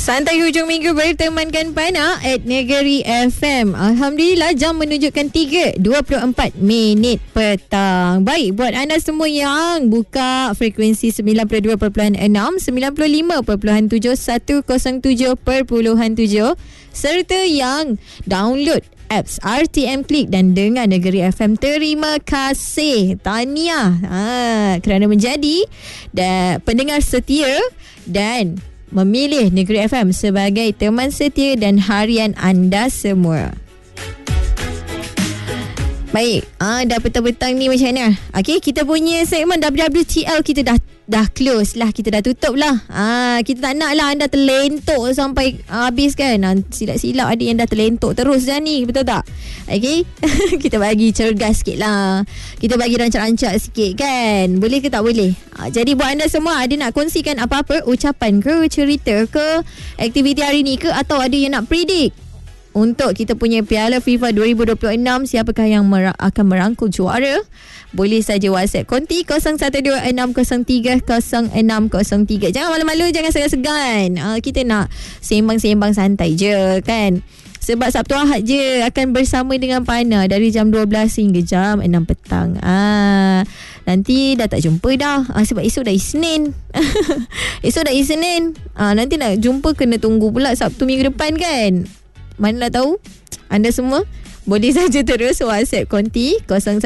Santai hujung minggu bertemankan Pana at Negeri FM. Alhamdulillah, jam menunjukkan 3:24 minit petang. Baik, buat anda semua yang buka frekuensi 92.6, 95.7, 107.7 serta yang download apps RTM Klik dan dengar Negeri FM, terima kasih, tahniah kerana menjadi pendengar setia dan memilih Negeri FM sebagai teman setia dan harian anda semua. Baik, dah petang-petang ni macam mana? Okey, kita punya segmen WWTL kita dah close lah, kita dah tutup lah. Kita tak nak lah anda terlentuk sampai habis kan. Silap-silap ada yang dah terlentuk terus dah ni, betul tak? Okey, kita bagi cergas sikit lah. Kita bagi rancak-rancak sikit kan. Boleh ke tak boleh? Jadi buat anda semua, ada nak kongsikan apa-apa, ucapan ke, cerita ke, aktiviti hari ni ke, atau ada yang nak predict untuk kita punya Piala FIFA 2026, siapakah yang akan merangkul juara? Boleh saja WhatsApp konti 0126030603. Jangan malu-malu, jangan segan-segan. Kita nak sembang-sembang santai je kan. Sebab Sabtu Ahad je akan bersama dengan Pana dari jam 12 hingga jam 6 petang. Nanti dah tak jumpa dah. Sebab esok dah Isnin. Esok dah Isnin. Nanti nak jumpa kena tunggu pula Sabtu minggu depan kan. Mana nak tahu? Anda semua boleh saja terus WhatsApp konti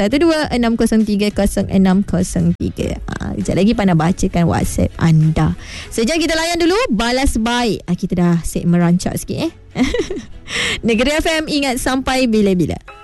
0126030603. Sekejap lagi Pana bacakan WhatsApp anda. Sejak kita layan dulu balas baik. Kita dah set merancak sikit Negeri FM, ingat sampai bila-bila.